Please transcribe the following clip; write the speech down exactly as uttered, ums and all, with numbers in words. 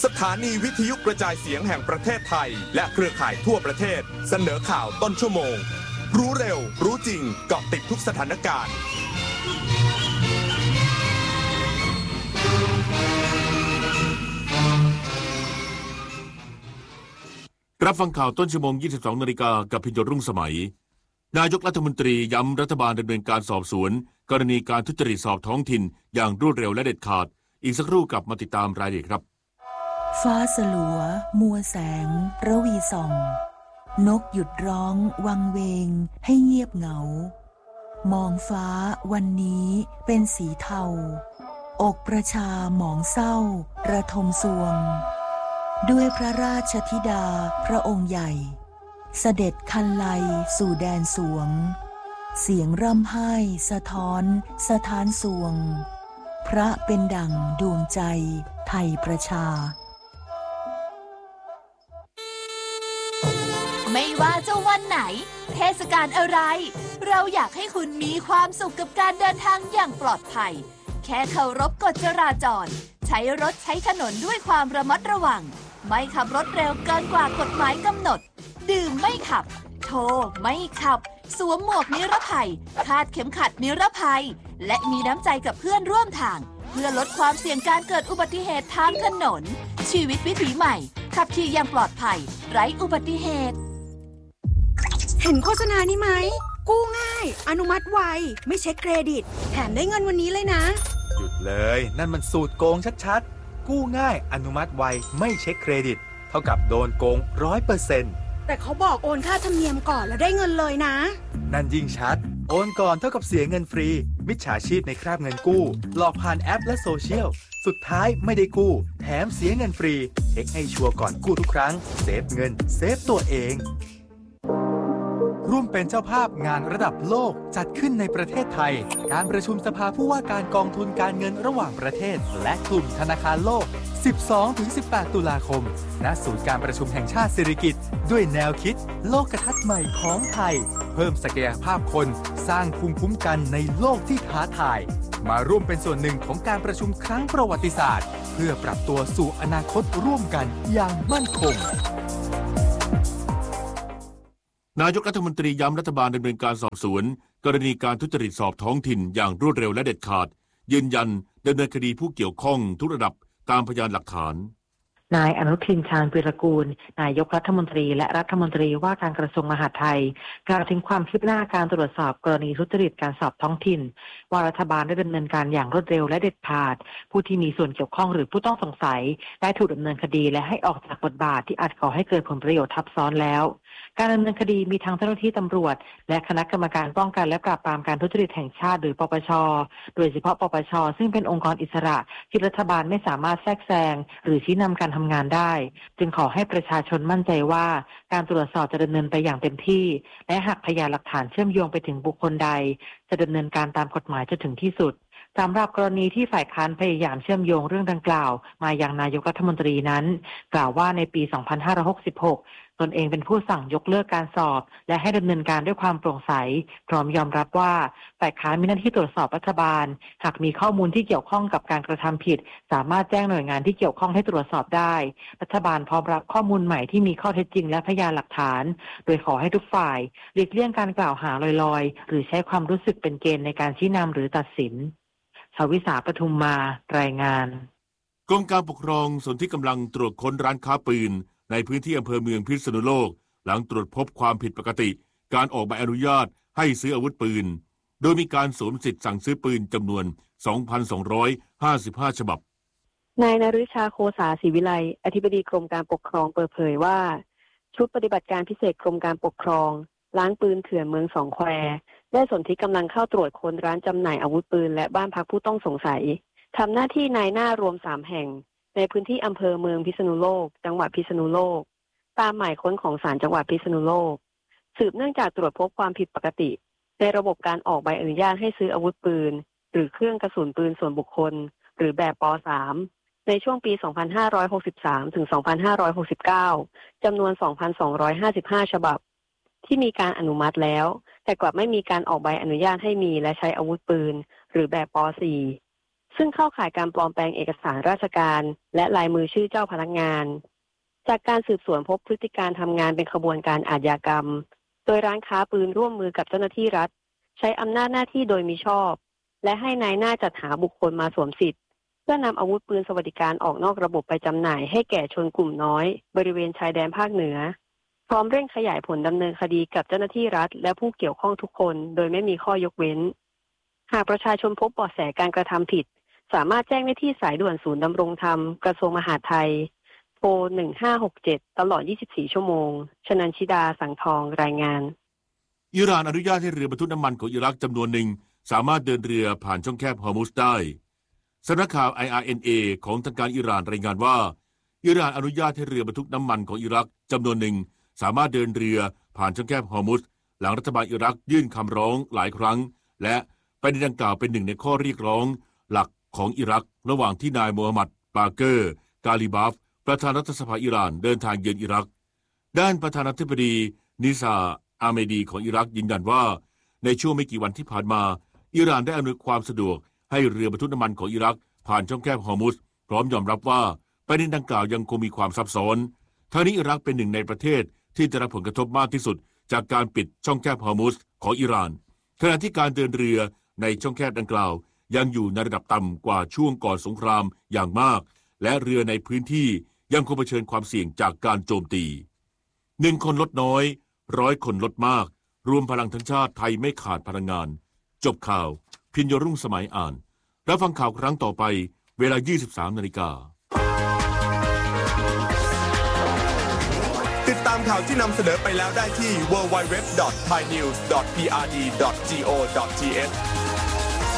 สถานีวิทยุกระจายเสียงแห่งประเทศไทยและเครือข่ายทั่วประเทศเสนอข่าวต้นชั่วโมงรู้เร็วรู้จริงเกาะติดทุกสถานการณ์รับฟังข่าวต้นชั่วโมง ยี่สิบสอง นาฬิกากับพิญญรุ่งสมัยนายกรัฐมนตรีย้ำรัฐบาลดำเนินการสอบสวนกรณีการทุจริตสอบท้องถิ่นอย่างรวดเร็วและเด็ดขาดอีกสักครู่กลับมาติดตามรายละเอียดครับฟ้าสลัวมัวแสงระวีส่องนกหยุดร้องวังเวงให้เงียบเหงามองฟ้าวันนี้เป็นสีเทาอกประชาหมองเศร้าระทมสวงด้วยพระราชธิดาพระองค์ใหญ่เสด็จคันไลสู่แดนสวงเสียงร่ำไห้สะท้อนสะท้านสวงพระเป็นดั่งดวงใจไทยประชาไม่ว่าจะวันไหนเทศกาลอะไรเราอยากให้คุณมีความสุขกับการเดินทางอย่างปลอดภัยแค่เคารพกฎจราจรใช้รถใช้ถนนด้วยความระมัดระวังไม่ขับรถเร็วเกินกว่ากฎหมายกำหนดดื่มไม่ขับโทรไม่ขับสวมหมวกนิรภัยคาดเข็มขัดนิรภัยและมีน้ำใจกับเพื่อนร่วมทางเพื่อลดความเสี่ยงการเกิดอุบัติเหตุทางถนนชีวิตวิถีใหม่ขับขี่อย่างปลอดภัยไร้อุบัติเหตุเห็นโฆษณานี้ไหมกู้ง่ายอนุมัติไวไม่เช็คเครดิตแถมได้เงินวันนี้เลยนะหยุดเลยนั่นมันสูตรโกงชัดๆกู้ง่ายอนุมัติไวไม่เช็คเครดิตเท่ากับโดนโกง ร้อยเปอร์เซ็นต์แต่เขาบอกโอนค่าธรรมเนียมก่อนแล้วได้เงินเลยนะนั่นยิ่งชัดโอนก่อนเท่ากับเสียเงินฟรีมิจฉาชีพในคราบเงินกู้หลอกผ่านแอปและโซเชียลสุดท้ายไม่ได้กู้แถมเสียเงินฟรีเช็คให้ชัวร์ก่อนกู้ทุกครั้งเซฟเงินเซฟตัวเองร่วมเป็นเจ้าภาพงานระดับโลกจัดขึ้นในประเทศไทยการประชุมสภาผู้ว่าการกองทุนการเงินระหว่างประเทศและกลุ่มธนาคารโลก สิบสองถึงสิบแปด ตุลาคมณศูนย์การประชุมแห่งชาติสิริกิติ์ด้วยแนวคิดโลกทัศน์ใหม่ของไทยเพิ่มศักยภาพคนสร้างภูมิคุ้มกันในโลกที่ท้าทายมาร่วมเป็นส่วนหนึ่งของการประชุมครั้งประวัติศาสตร์เพื่อปรับตัวสู่อนาคตร่วมกันอย่างมั่นคงนายกรัฐมนตรีย้ำรัฐบาลดำเนินการสอบสวนกรณีการทุจริตสอบท้องถิ่นอย่างรวดเร็วและเด็ดขาดยืนยันดำเนินคดีผู้เกี่ยวข้องทุกระดับตามพยานหลักฐานนายอนุทินชาญวีรกูลนายกรัฐมนตรีและรัฐมนตรีว่าการกระทรวงมหาดไทยกล่าวถึงความคืบหน้าการตรวจสอบกรณีทุจริตการสอบท้องถิ่นว่ารัฐบาลได้ดำเนินการอย่างรวดเร็วและเด็ดขาดผู้ที่มีส่วนเกี่ยวข้องหรือผู้ต้องสงสัยได้ถูกดำเนินคดีและให้ออกจากบทบาทที่อาจก่อให้เกิดผลประโยชน์ทับซ้อนแล้วการดำเนินคดีมีทั้งเจ้าหน้าที่ตำรวจและคณะกรรมการป้องกันและปราบปรามการทุจริตแห่งชาติหรือปปช.โดยเฉพาะปปช.ซึ่งเป็นองค์กรอิสระที่รัฐบาลไม่สามารถแทรกแซงหรือชี้นำการทำงานได้จึงขอให้ประชาชนมั่นใจว่าการตรวจสอบจะดำเนินไปอย่างเต็มที่และหากพยานหลักฐานเชื่อมโยงไปถึงบุคคลใดจะดำเนินการตามกฎหมายจนถึงที่สุดสำหรับกรณีที่ฝ่ายค้านพยายามเชื่อมโยงเรื่องดังกล่าวมายังนายกรัฐมนตรีนั้นกล่าวว่าในปี สองพันห้าร้อยหกสิบหก ตนเองเป็นผู้สั่งยกเลิกการสอบและให้ดำเนินการด้วยความโปร่งใสพร้อมยอมรับว่าฝ่ายค้านมีหน้าที่ตรวจสอบรัฐบาลหากมีข้อมูลที่เกี่ยวข้องกับการกระทำผิดสามารถแจ้งหน่วยงานที่เกี่ยวข้องให้ตรวจสอบได้รัฐบาลพร้อมรับข้อมูลใหม่ที่มีข้อเท็จจริงและพยานหลักฐานโดยขอให้ทุกฝ่ายหลีกเลี่ยงการกล่าวหาลอยๆหรือใช้ความรู้สึกเป็นเกณฑ์ในการชี้นำหรือตัดสินชวิสาปทุมมารายงานกรมการปกครองส่วนที่กำลังตรวจค้นร้านค้าปืนในพื้นที่อำเภอเมืองพิษณุโลกหลังตรวจพบความผิดปกติการออกใบอนุญาตให้ซื้ออาวุธปืนโดยมีการสวมสิทธิ์สั่งซื้อปืนจำนวน สองพันสองร้อยห้าสิบห้า ฉบับนายนฤชาโคสาศรีวิไลอธิบดีกรมการปกครองเปิดเผยว่าชุดปฏิบัติการพิเศษกรมการปกครองล้างปืนเถื่อนเมืองสองแควได้สนธิกำลังเข้าตรวจค้นร้านจำหน่ายอาวุธปืนและบ้านพักผู้ต้องสงสัยทำหน้าที่นายหน้ารวมสามแห่งในพื้นที่อำเภอเมืองพิษณุโลกจังหวัดพิษณุโลกตามหมายค้นของศาลจังหวัดพิษณุโลกสืบเนื่องจากตรวจพบความผิดปกติในระบบการออกใบอนุญาตให้ซื้ออาวุธปืนหรือเครื่องกระสุนปืนส่วนบุคคลหรือแบบป สาม ในช่วงปี สองพันห้าร้อยหกสิบสาม ถึง สองพันห้าร้อยหกสิบเก้า จำนวน สองพันสองร้อยห้าสิบห้า ฉบับที่มีการอนุมัติแล้วแต่กลับไม่มีการออกใบอนุญาตให้มีและใช้อาวุธปืนหรือแบบป สี่ซึ่งเข้าข่ายการปลอมแปลงเอกสารราชการและลายมือชื่อเจ้าพนักงานจากการสืบสวนพบพฤติการทำงานเป็นขบวนการอาชญากรรมโดยร้านค้าปืนร่วมมือกับเจ้าหน้าที่รัฐใช้อำนาจหน้าที่โดยมิชอบและให้นายหน้าจัดหาบุคคลมาสวมสิทธิ์เพื่อนำอาวุธปืนสวัสดิการออกนอกระบบไปจำหน่ายให้แก่ชนกลุ่มน้อยบริเวณชายแดนภาคเหนือพร้อมเร่งขยายผลดำเนินคดีกับเจ้าหน้าที่รัฐและผู้เกี่ยวข้องทุกคนโดยไม่มีข้อยกเว้นหากประชาชนพบเบาะแสการกระทำผิดสามารถแจ้งได้ที่สายด่วนศูนย์ดำรงธรรมกระทรวงมหาดไทยโทรหนึ่งห้าหกเจ็ดตลอดยี่สิบสี่ชั่วโมงชนันชิดาสังทองรายงานอิหร่านอนุญาตให้เรือบรรทุกน้ำมันของอิรักจำนวนหนึ่งสามารถเดินเรือผ่านช่องแคบฮอร์มุซได้สำนักข่าว ไอ อาร์ เอ็น เอ ของทางการอิหร่านรายงานว่าอิหร่านอนุญาตให้เรือบรรทุกน้ำมันของอิรักจำนวนหนึ่งสามารถเดินเรือผ่านช่องแคบฮอร์มุซหลังรัฐบาลอิรักยื่นคำร้องหลายครั้งและประเด็นดังกล่าวเป็นหนึ่งในข้อเรียกร้องหลักของอิรักระหว่างที่นายโมฮัมหมัดบาเกอร์กาลิบาฟประธานรัฐสภาอิหร่านเดินทางเยือนอิรักด้านประธานาธิบดีนิซาอาเมดีของอิรักยืนยันว่าในช่วงไม่กี่วันที่ผ่านมาอิหร่านได้อำนวยความสะดวกให้เรือบรรทุกน้ำมันของอิรักผ่านช่องแคบฮอร์มุซพร้อมยอมรับว่าประเด็นดังกล่าวยังคงมีความซับซ้อนทั้งนี้อิรักเป็นหนึ่งในประเทศที่ได้รับผลกระทบมากที่สุดจากการปิดช่องแคบฮอร์มุซของอิหร่านขณะที่การเดินเรือในช่องแคบดังกล่าวยังอยู่ในระดับต่ำกว่าช่วงก่อนสงครามอย่างมากและเรือในพื้นที่ยังคงเผชิญความเสี่ยงจากการโจมตีหนึ่งคนลดน้อยร้อยคนลดมากรวมพลังทั้งชาติไทยไม่ขาดพลังงานจบข่าวพิญญรุ่งสมัยอ่านรับฟังข่าวครั้งต่อไปเวลา ยี่สิบสามนาฬิกาติดตามข่าวที่นำเสนอไปแล้วได้ที่ ดับเบิลยู ดับเบิลยู ดับเบิลยู ดอท ไทยนิวส์ ดอท พี อาร์ ดี ดอท จี โอ ดอท ที เอช